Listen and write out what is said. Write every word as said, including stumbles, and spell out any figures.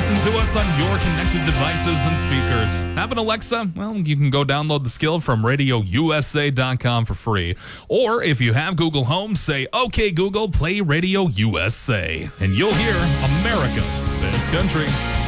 listen to us on your connected devices and speakers. Have an Alexa? Well, you can go download the skill from radio u s a dot com for free. Or if you have Google Home, say, "Okay, Google, play Radio U S A." And you'll hear America's Best Country.